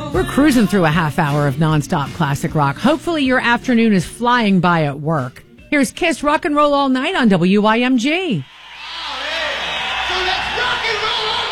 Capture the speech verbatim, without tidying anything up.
We're cruising through a half hour of nonstop classic rock. Hopefully your afternoon is flying by at work. Here's Kiss Rock and Roll All Night on W I M G. Oh, yeah. So let's rock and roll all